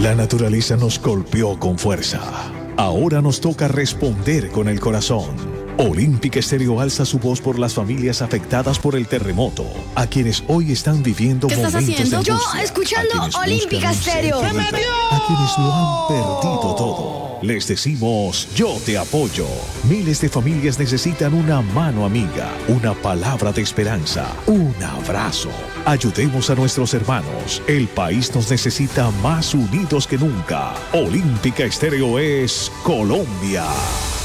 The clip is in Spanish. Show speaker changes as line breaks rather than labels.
La naturaleza nos golpeó con fuerza. Ahora nos toca responder con el corazón. Olímpica Estéreo alza su voz por las familias afectadas por el terremoto, a quienes hoy están viviendo
¿Qué estás
momentos
haciendo?
de angustia,
Yo, escuchando
a quienes
Olímpica
buscan un
Estéreo.
centro de
¡Se me
paz,
dio!
a quienes lo han perdido todo. Les decimos, yo te apoyo. Miles de familias necesitan una mano amiga, una palabra de esperanza, un abrazo. Ayudemos a nuestros hermanos. El país nos necesita más unidos que nunca. Olímpica Estéreo es Colombia.